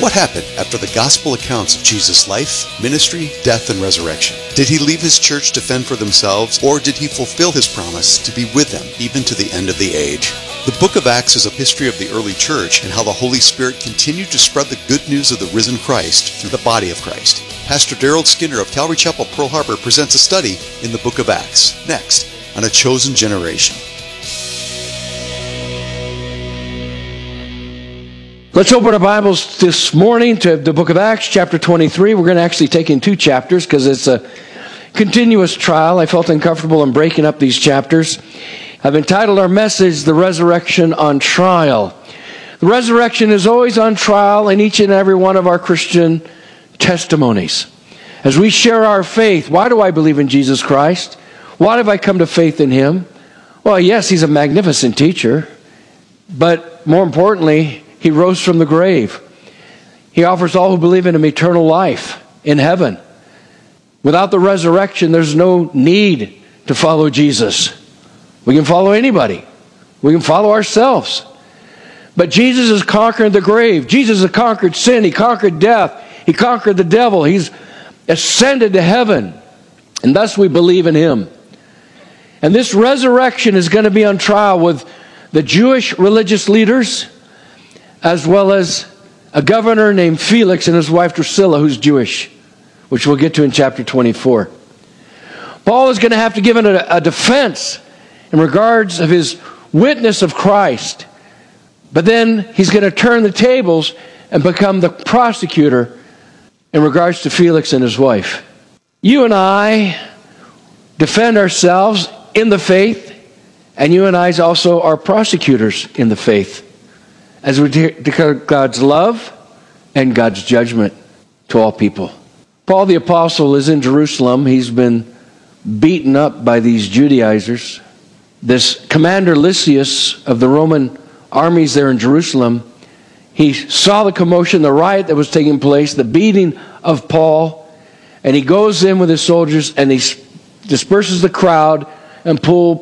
What happened after the gospel accounts of Jesus' life, ministry, death, and resurrection? Did he leave his church to fend for themselves, or did he fulfill his promise to be with them even to the end of the age? The book of Acts is a history of the early church and how the Holy Spirit continued to spread the good news of the risen Christ through the body of Christ. Pastor Daryl Skinner of Calvary Chapel, Pearl Harbor presents a study in the book of Acts, next on A Chosen Generation. Let's open our Bibles this morning to the book of Acts, chapter 23. We're going to actually take in two chapters because it's a continuous trial. I felt uncomfortable in breaking up these chapters. I've entitled our message, The Resurrection on Trial. The resurrection is always on trial in each and every one of our Christian testimonies. As we share our faith, why do I believe in Jesus Christ? Why have I come to faith in Him? Well, yes, He's a magnificent teacher, but more importantly, He rose from the grave. He offers all who believe in Him eternal life in heaven. Without the resurrection, there's no need to follow Jesus. We can follow anybody. We can follow ourselves. But Jesus has conquered the grave. Jesus has conquered sin. He conquered death. He conquered the devil. He's ascended to heaven. And thus we believe in Him. And this resurrection is going to be on trial with the Jewish religious leaders, as well as a governor named Felix and his wife Drusilla, who's Jewish, which we'll get to in chapter 24. Paul is going to have to give a defense in regards of his witness of Christ. But then he's going to turn the tables and become the prosecutor in regards to Felix and his wife. You and I defend ourselves in the faith, and you and I also are prosecutors in the faith, as we declare God's love and God's judgment to all people. Paul the Apostle is in Jerusalem. He's been beaten up by these Judaizers. This commander Lysias of the Roman armies there in Jerusalem, he saw the commotion, the riot that was taking place, the beating of Paul, and he goes in with his soldiers and he disperses the crowd and pulls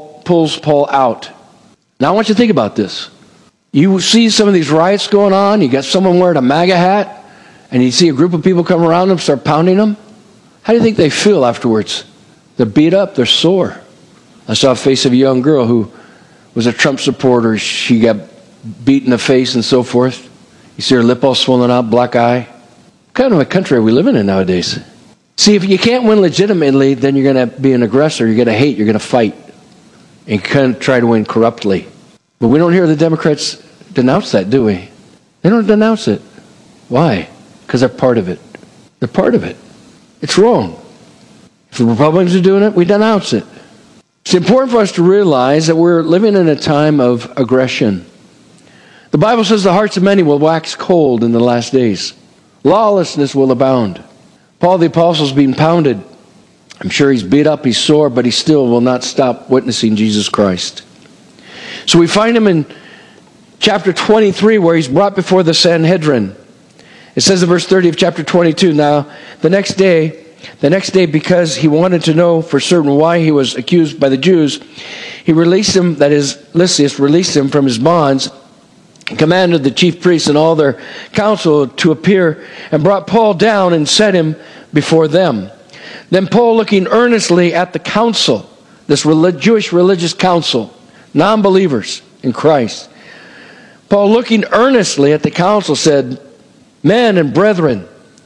Paul out. Now I want you to think about this. You see some of these riots going on, you got someone wearing a MAGA hat, and you see a group of people come around them, start pounding them. How do you think they feel afterwards? They're beat up, they're sore. I saw a face of a young girl who was a Trump supporter. She got beat in the face and so forth. You see her lip all swollen out, black eye. What kind of a country are we living in nowadays? See, if you can't win legitimately, then you're going to be an aggressor, you're going to hate, you're going to fight, and you can't try to win corruptly. But we don't hear the Democrats denounce that, do we? They don't denounce it. Why? Because they're part of it. They're part of it. It's wrong. If the Republicans are doing it, we denounce it. It's important for us to realize that we're living in a time of aggression. The Bible says the hearts of many will wax cold in the last days. Lawlessness will abound. Paul the Apostle is being pounded. I'm sure he's beat up, he's sore, but he still will not stop witnessing Jesus Christ. So we find him in chapter 23 where he's brought before the Sanhedrin. It says in verse 30 of chapter 22, now the next day because he wanted to know for certain why he was accused by the Jews, he released him, that is, Lysias released him from his bonds, and commanded the chief priests and all their council to appear, and brought Paul down and set him before them. Then Paul, looking earnestly at the council, this Jewish religious council, non-believers in Christ, Paul, looking earnestly at the council, said, men and brethren,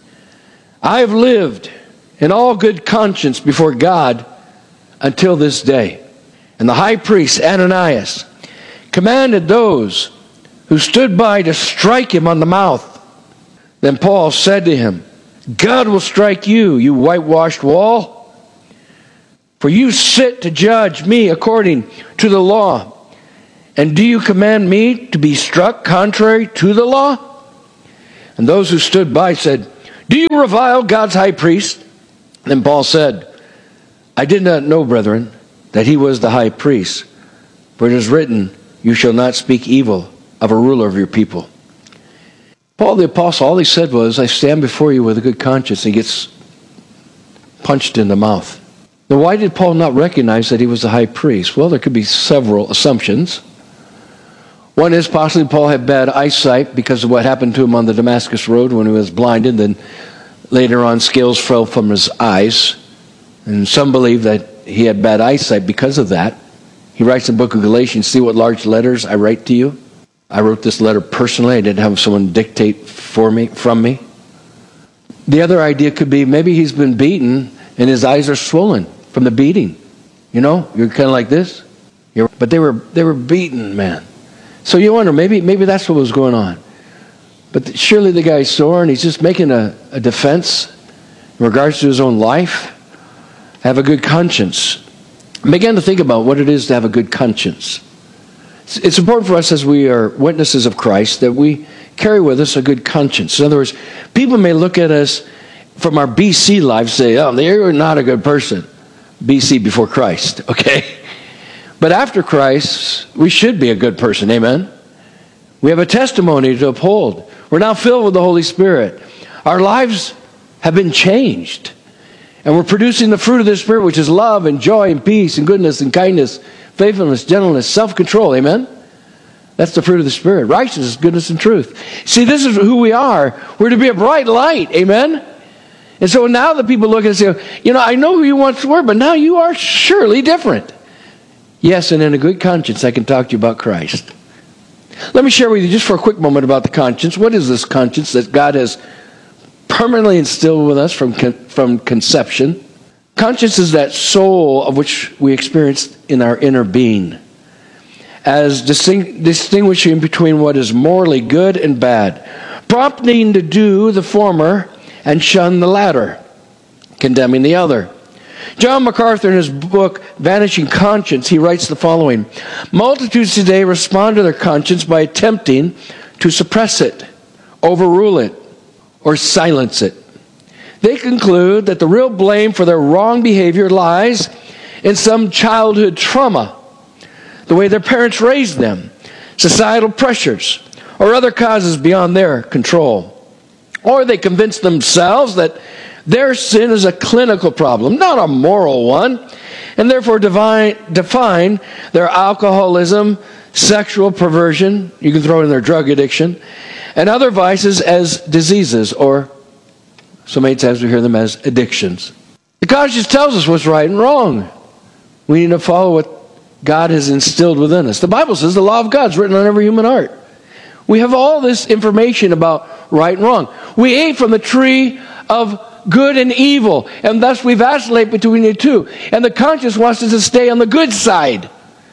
I have lived in all good conscience before God until this day. And the high priest Ananias commanded those who stood by to strike him on the mouth. Then Paul said to him, God will strike you, you whitewashed wall. For you sit to judge me according to the law. And do you command me to be struck contrary to the law? And those who stood by said, do you revile God's high priest? Then Paul said, I did not know, brethren, that he was the high priest. For it is written, you shall not speak evil of a ruler of your people. Paul the Apostle, all he said was, I stand before you with a good conscience. And he gets punched in the mouth. Now, why did Paul not recognize that he was the high priest? Well, there could be several assumptions. One is possibly Paul had bad eyesight because of what happened to him on the Damascus Road when he was blinded, and later on scales fell from his eyes. And some believe that he had bad eyesight because of that. He writes in the book of Galatians, "See what large letters I write to you." I wrote this letter personally. I didn't have someone dictate from me. The other idea could be maybe he's been beaten and his eyes are swollen from the beating. You know, you're kind of like this. But they were beaten, man. So you wonder, maybe that's what was going on. But surely the guy's sore and he's just making a defense in regards to his own life. Have a good conscience. Begin to think about what it is to have a good conscience. It's important for us as we are witnesses of Christ that we carry with us a good conscience. In other words, people may look at us from our BC life and say, oh, they're not a good person. BC, before Christ, okay? But after Christ, we should be a good person, amen? We have a testimony to uphold. We're now filled with the Holy Spirit. Our lives have been changed. And we're producing the fruit of the Spirit, which is love and joy and peace and goodness and kindness, faithfulness, gentleness, self-control, amen? That's the fruit of the Spirit. Righteousness, goodness, and truth. See, this is who we are. We're to be a bright light, amen? And so now the people look and say, you know, I know who you once were, but now you are surely different. Yes, and in a good conscience, I can talk to you about Christ. Let me share with you just for a quick moment about the conscience. What is this conscience that God has permanently instilled with us from conception? Conscience is that soul of which we experience in our inner being, as distinguishing between what is morally good and bad, prompting to do the former and shun the latter, condemning the other. John MacArthur, in his book, Vanishing Conscience, he writes the following: multitudes today respond to their conscience by attempting to suppress it, overrule it, or silence it. They conclude that the real blame for their wrong behavior lies in some childhood trauma, the way their parents raised them, societal pressures, or other causes beyond their control. Or they convince themselves that their sin is a clinical problem, not a moral one, and therefore define their alcoholism, sexual perversion, you can throw in their drug addiction, and other vices as diseases, or so many times we hear them as addictions. The conscience tells us what's right and wrong. We need to follow what God has instilled within us. The Bible says the law of God is written on every human heart. We have all this information about right and wrong. We ate from the tree of good and evil, and thus we vacillate between the two. And the conscience wants us to stay on the good side.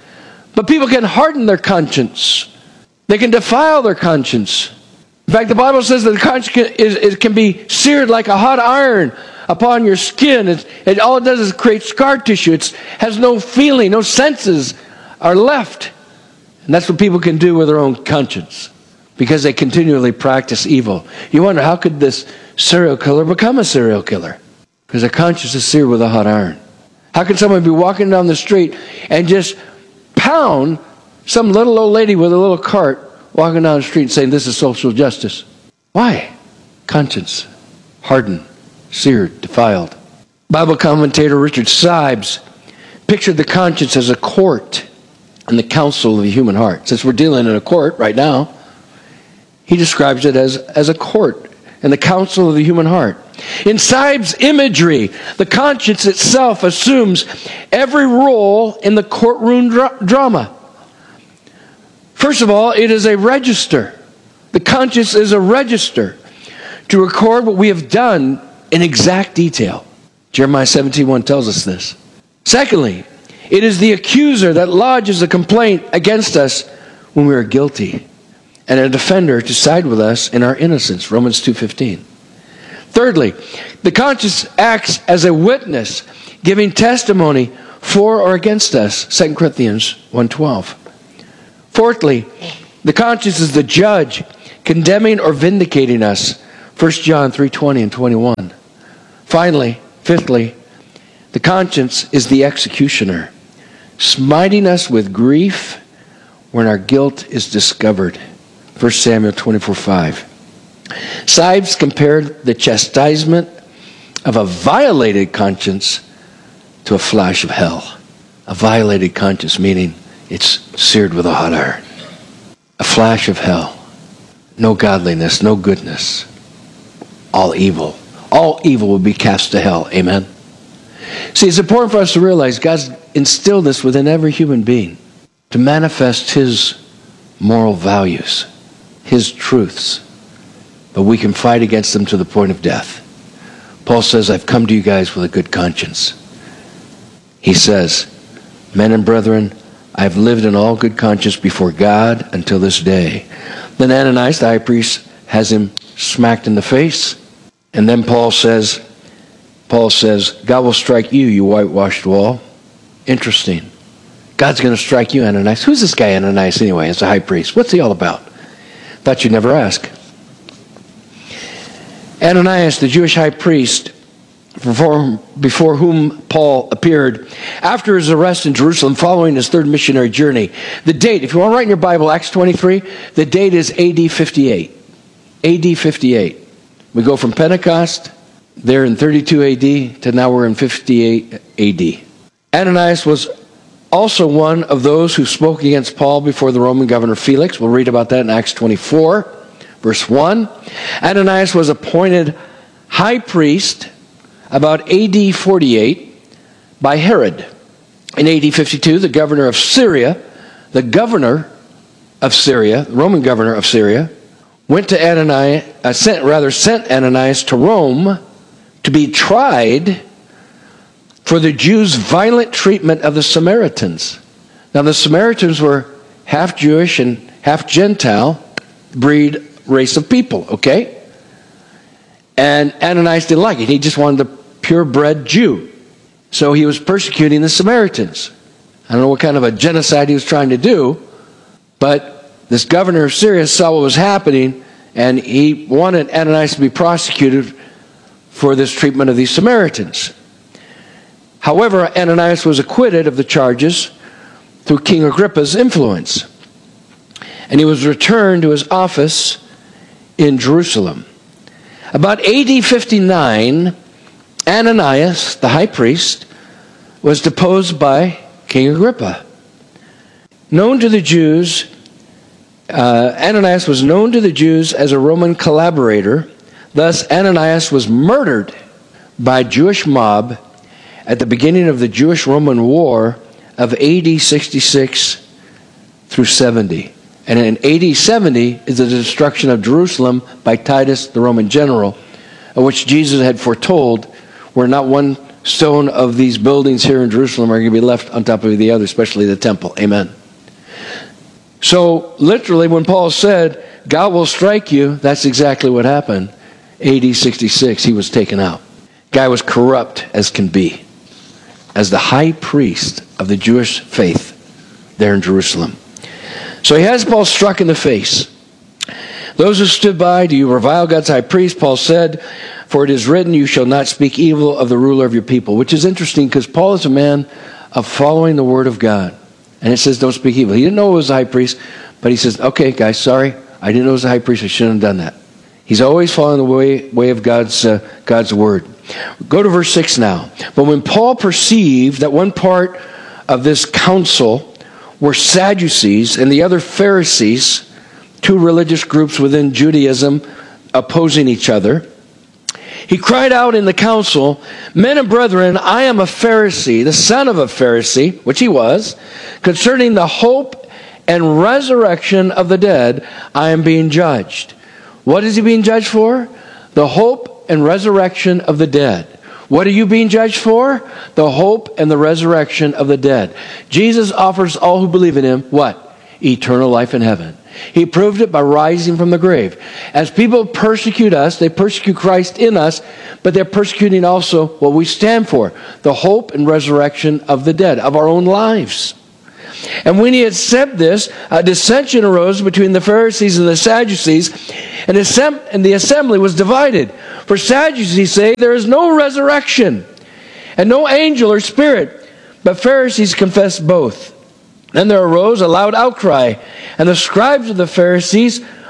But people can harden their conscience. They can defile their conscience. In fact, the Bible says that the conscience can be seared like a hot iron upon your skin. All it does is create scar tissue. It has no feeling, no senses are left. And that's what people can do with their own conscience, because they continually practice evil. You wonder, how could this serial killer become a serial killer? Because their conscience is seared with a hot iron. How can someone be walking down the street and just pound some little old lady with a little cart walking down the street saying this is social justice? Why? Conscience. Hardened, seared, defiled. Bible commentator Richard Sibes pictured the conscience as a court and the counsel of the human heart. Since we're dealing in a court right now, he describes it as a court and the counsel of the human heart. In Sibes' imagery, the conscience itself assumes every role in the courtroom drama. First of all, it is a register. The conscience is a register to record what we have done in exact detail. Jeremiah 17:1 tells us this. Secondly, it is the accuser that lodges a complaint against us when we are guilty, and a defender to side with us in our innocence, Romans 2:15. Thirdly, the conscience acts as a witness, giving testimony for or against us, 2 Corinthians 1:12. Fourthly, the conscience is the judge, condemning or vindicating us, 1 John 3:20 and 21. Finally, fifthly, the conscience is the executioner, smiting us with grief when our guilt is discovered, 1 Samuel 24:5. Sibes compared the chastisement of a violated conscience to a flash of hell. A violated conscience, meaning it's seared with a hot iron. a flash of hell. No godliness, no goodness. All evil. All evil will be cast to hell. Amen. See, it's important for us to realize God's instilled this within every human being to manifest His moral values, His truths. But we can fight against them to the point of death. Paul says, I've come to you guys with a good conscience. He says, men and brethren, I've lived in all good conscience before God until this day. Then Ananias, the high priest, has him smacked in the face. And then Paul says, God will strike you, you whitewashed wall. Interesting. God's going to strike you, Ananias. Who's this guy Ananias anyway as a high priest? What's he all about? Thought you'd never ask. Ananias, the Jewish high priest, before whom Paul appeared after his arrest in Jerusalem following his third missionary journey. The date, if you want to write in your Bible, Acts 23, the date is AD 58. AD 58. We go from Pentecost, there in 32 AD, to now we're in 58 AD. Ananias was also one of those who spoke against Paul before the Roman governor Felix. We'll read about that in Acts 24, verse 1. Ananias was appointed high priest about AD 48 by Herod. In AD 52, the governor of Syria, the Roman governor of Syria, sent Ananias to Rome to be tried for the Jews' violent treatment of the Samaritans. Now the Samaritans were half Jewish and half Gentile race of people, okay? And Ananias didn't like it. He just wanted the purebred Jew. So he was persecuting the Samaritans. I don't know what kind of a genocide he was trying to do, but this governor of Syria saw what was happening, and he wanted Ananias to be prosecuted for this treatment of these Samaritans. However, Ananias was acquitted of the charges through King Agrippa's influence, and he was returned to his office in Jerusalem. About AD 59, Ananias, the high priest, was deposed by King Agrippa. Known to the Jews, Ananias was known to the Jews as a Roman collaborator. Thus, Ananias was murdered by a Jewish mob at the beginning of the Jewish-Roman War of AD 66 through 70. And in AD 70 is the destruction of Jerusalem by Titus, the Roman general, of which Jesus had foretold, where not one stone of these buildings here in Jerusalem are going to be left on top of the other, especially the temple. Amen. So, literally, when Paul said, God will strike you, that's exactly what happened. AD 66, he was taken out. Guy was corrupt as can be, as the high priest of the Jewish faith there in Jerusalem. So he has Paul struck in the face. Those who stood by, do you revile God's high priest? Paul said, for it is written, you shall not speak evil of the ruler of your people. Which is interesting because Paul is a man of following the word of God. And it says don't speak evil. He didn't know it was a high priest, but he says, okay guys, sorry, I didn't know it was a high priest, I shouldn't have done that. He's always following the way of God's word. Go to verse 6 now. But when Paul perceived that one part of this council were Sadducees and the other Pharisees, two religious groups within Judaism opposing each other, he cried out in the council, men and brethren, I am a Pharisee, the son of a Pharisee, which he was, concerning the hope and resurrection of the dead, I am being judged. What is he being judged for? The hope and resurrection of the dead. What are you being judged for? The hope and the resurrection of the dead. Jesus offers all who believe in him, what? Eternal life in heaven. He proved it by rising from the grave. As people persecute us, they persecute Christ in us, but they're persecuting also what we stand for, the hope and resurrection of the dead, of our own lives. And when he had said this, a dissension arose between the Pharisees and the Sadducees, and the assembly was divided. For Sadducees say there is no resurrection, and no angel or spirit, but Pharisees confess both. Then there arose a loud outcry, and the scribes of the Pharisees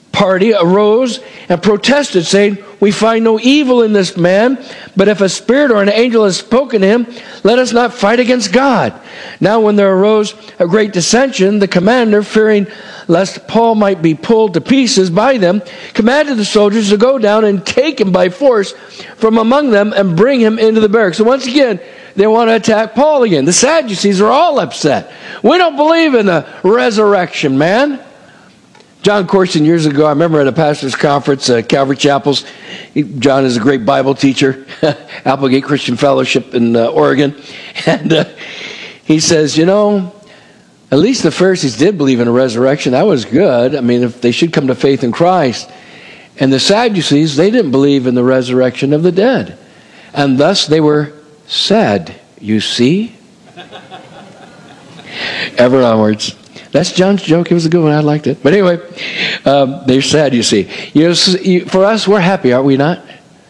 party arose and protested, saying, "We find no evil in this man, but if a spirit or an angel has spoken to him, let us not fight against God." Now when there arose a great dissension, the commander, fearing lest Paul might be pulled to pieces by them, commanded the soldiers to go down and take him by force from among them and bring him into the barracks. So once again, they want to attack Paul again. The Sadducees are all upset. We don't believe in the resurrection, man. John Corson, years ago, I remember at a pastor's conference at Calvary Chapels. John is a great Bible teacher, Applegate Christian Fellowship in Oregon. And he says, at least the Pharisees did believe in a resurrection. That was good. I mean, if they should come to faith in Christ. And the Sadducees, they didn't believe in the resurrection of the dead. And thus they were sad, you see. Ever onwards. That's John's joke. It was a good one. I liked it. But anyway, they're sad, you see. For us, we're happy, aren't we not?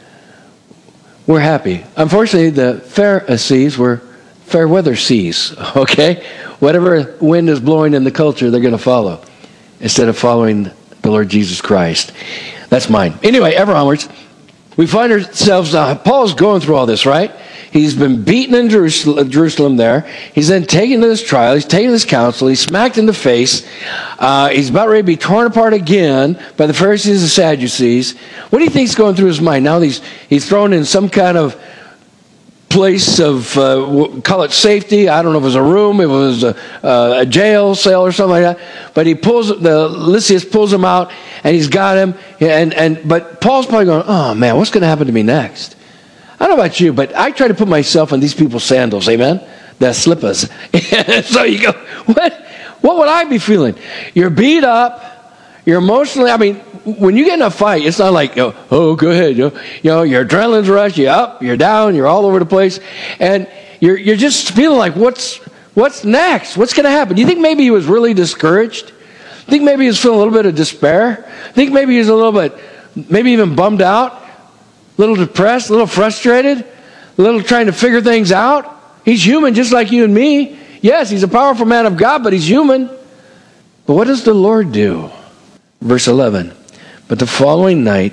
We're happy. Unfortunately, the Pharisees were fair weather seas, okay? Whatever wind is blowing in the culture, they're going to follow instead of following the Lord Jesus Christ. That's mine. Anyway, ever onwards. We find ourselves, Paul's going through all this, right? He's been beaten in Jerusalem there. He's then taken to this trial. He's taken to this council. He's smacked in the face. He's about ready to be torn apart again by the Pharisees and Sadducees. What do you think's going through his mind? Now he's thrown in some kind of place of, call it safety. I don't know if it was a room, if it was a jail cell or something like that. But Lysias pulls him out, and he's got him. But Paul's probably going, oh man, what's going to happen to me next? I don't know about you, but I try to put myself in these people's sandals, amen? The slippers. So you go, what would I be feeling? You're beat up, you're emotionally, when you get in a fight, it's not like, oh, go ahead. Your adrenaline's rush, you're up, you're down, you're all over the place. And you're just feeling like, what's next? What's going to happen? Do you think maybe he was really discouraged? Think maybe he was feeling a little bit of despair? Think maybe he was a little bit, maybe even bummed out? A little depressed, a little frustrated, a little trying to figure things out. He's human just like you and me. Yes, he's a powerful man of God, but he's human. But what does the Lord do? Verse 11. But the following night,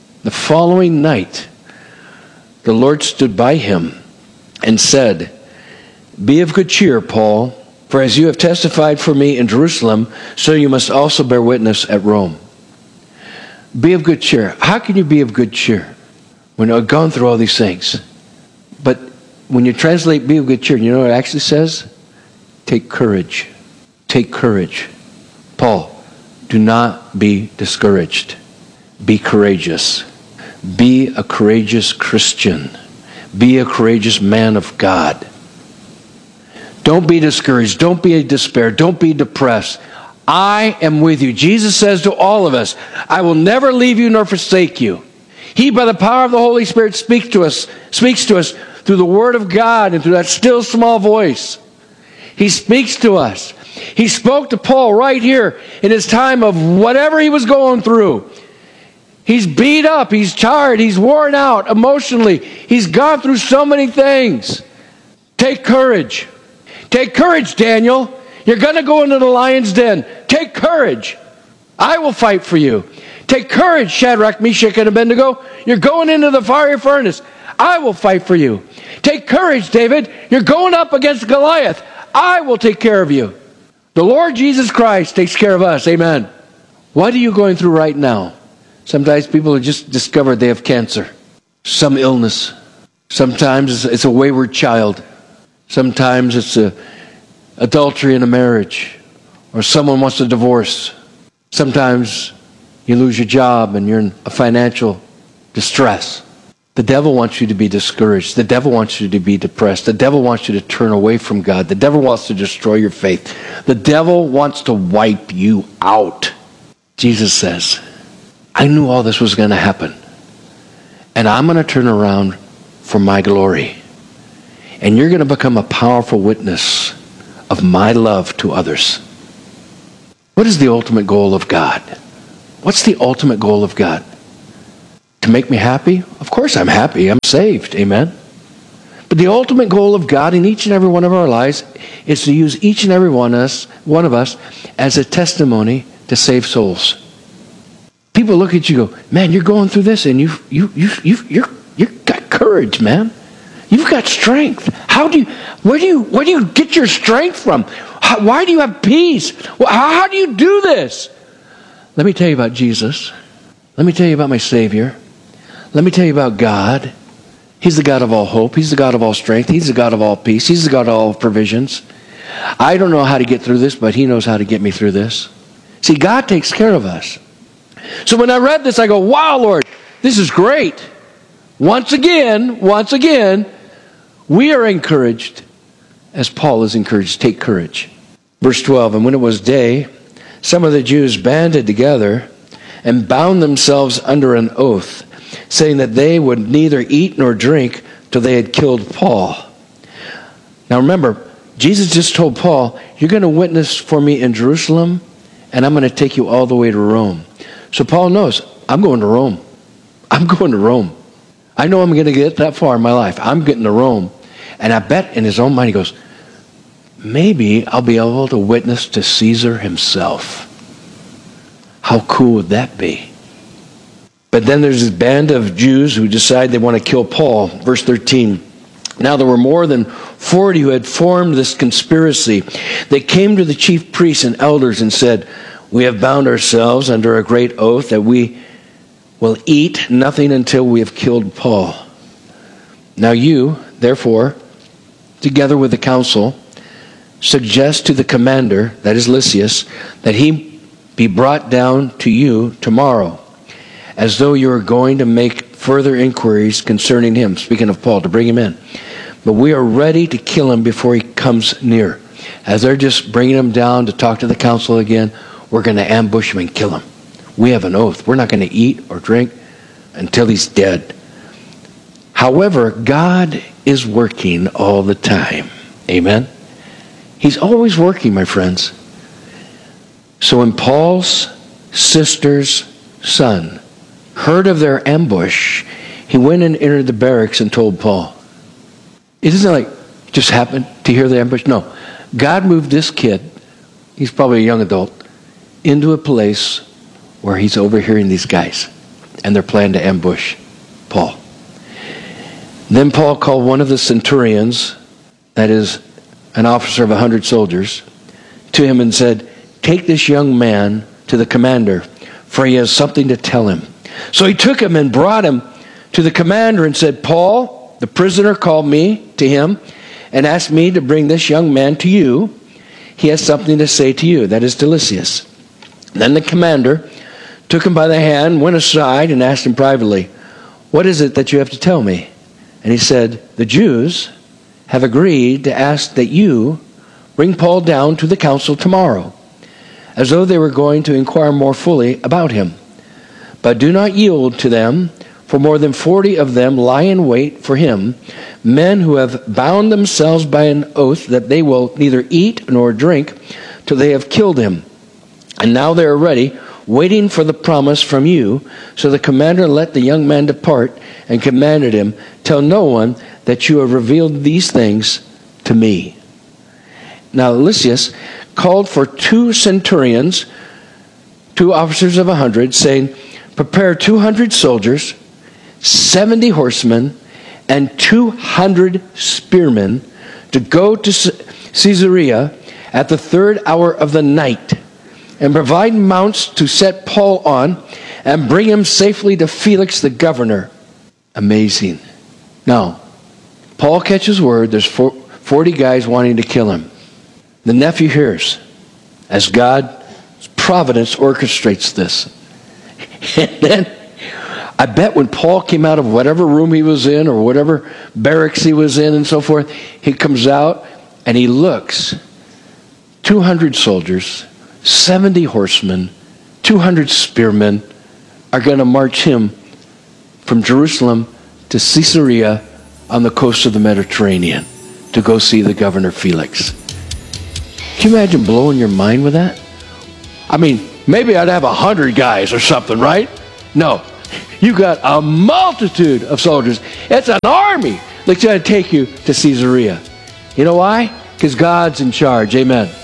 the Lord stood by him and said, "Be of good cheer, Paul, for as you have testified for me in Jerusalem, so you must also bear witness at Rome." Be of good cheer. How can you be of good cheer when I've gone through all these things? But when you translate be of good cheer, you know what it actually says? Take courage. Take courage. Paul, do not be discouraged. Be courageous. Be a courageous Christian. Be a courageous man of God. Don't be discouraged. Don't be in despair. Don't be depressed. I am with you. Jesus says to all of us, I will never leave you nor forsake you. He, by the power of the Holy Spirit, speaks to us through the Word of God and through that still small voice. He speaks to us. He spoke to Paul right here in his time of whatever he was going through. He's beat up, he's tired, he's worn out emotionally. He's gone through so many things. Take courage. Take courage, Daniel. You're going to go into the lion's den. Take courage. I will fight for you. Take courage, Shadrach, Meshach, and Abednego. You're going into the fiery furnace. I will fight for you. Take courage, David. You're going up against Goliath. I will take care of you. The Lord Jesus Christ takes care of us. Amen. What are you going through right now? Sometimes people have just discovered they have cancer. Some illness. Sometimes it's a wayward child. Sometimes it's adultery in a marriage. Or someone wants a divorce. Sometimes you lose your job and you're in a financial distress. The devil wants you to be discouraged. The devil wants you to be depressed. The devil wants you to turn away from God. The devil wants to destroy your faith. The devil wants to wipe you out. Jesus says, I knew all this was going to happen. And I'm going to turn around for my glory. And you're going to become a powerful witness of my love to others. What is the ultimate goal of God? What's the ultimate goal of God? To make me happy? Of course I'm happy. I'm saved. Amen. But the ultimate goal of God in each and every one of our lives is to use each and every one of us as a testimony to save souls. people look at you and go, man, you're going through this and you've got courage, man. You've got strength. Where do you get your strength from? Why do you have peace? How do you do this? Let me tell you about Jesus. Let me tell you about my Savior. Let me tell you about God. He's the God of all hope. He's the God of all strength. He's the God of all peace. He's the God of all provisions. I don't know how to get through this, but He knows how to get me through this. See, God takes care of us. So when I read this, I go, wow, Lord, this is great. Once again, we are encouraged, as Paul is encouraged, take courage. Verse 12, and when it was day, some of the Jews banded together and bound themselves under an oath, saying that they would neither eat nor drink till they had killed Paul. Now remember, Jesus just told Paul, you're going to witness for me in Jerusalem, and I'm going to take you all the way to Rome. So Paul knows, I'm going to Rome. I'm going to Rome. I know I'm going to get that far in my life. I'm getting to Rome. And I bet in his own mind he goes, maybe I'll be able to witness to Caesar himself. How cool would that be? But then there's this band of Jews who decide they want to kill Paul. Verse 13. Now there were more than 40 who had formed this conspiracy. They came to the chief priests and elders and said, we have bound ourselves under a great oath that we will eat nothing until we have killed Paul. Now you, therefore, together with the council, suggest to the commander, that is Lysias, that he be brought down to you tomorrow, as though you are going to make further inquiries concerning him, speaking of Paul, to bring him in. But we are ready to kill him before he comes near. As they're just bringing him down to talk to the council again, we're going to ambush him and kill him. We have an oath. We're not going to eat or drink until he's dead. However, God is working all the time. Amen? He's always working, my friends. So when Paul's sister's son heard of their ambush, he went and entered the barracks and told Paul. It isn't like just happened to hear the ambush. No. God moved this kid, he's probably a young adult, into a place where he's overhearing these guys and their plan to ambush Paul. Then Paul called one of the centurions, that is an officer of 100 soldiers, to him and said, take this young man to the commander, for he has something to tell him. So he took him and brought him to the commander and said, Paul, the prisoner, called me to him and asked me to bring this young man to you. He has something to say to you, that is to Lysias. Then the commander took him by the hand, went aside, and asked him privately, what is it that you have to tell me? And he said, the Jews have agreed to ask that you bring Paul down to the council tomorrow, as though they were going to inquire more fully about him. But do not yield to them, for more than 40 of them lie in wait for him, men who have bound themselves by an oath that they will neither eat nor drink till they have killed him. And now they are ready, waiting for the promise from you. So the commander let the young man depart and commanded him, tell no one that you have revealed these things to me. Now Lysias called for 2 centurions, 2 officers of 100, saying, prepare 200 soldiers, 70 horsemen, and 200 spearmen to go to Caesarea at the 3rd hour of the night, and provide mounts to set Paul on and bring him safely to Felix the governor. Amazing. Now, Paul catches word there's 40 guys wanting to kill him. The nephew hears as God's providence orchestrates this. And then, I bet when Paul came out of whatever room he was in or whatever barracks he was in and so forth, he comes out and he looks. 200 soldiers, 70 horsemen, 200 spearmen are going to march him from Jerusalem to Caesarea on the coast of the Mediterranean to go see the governor Felix. Can you imagine blowing your mind with that? I mean, maybe I'd have 100 guys or something, right? No. You got a multitude of soldiers. It's an army that's going to take you to Caesarea. You know why? Because God's in charge. Amen.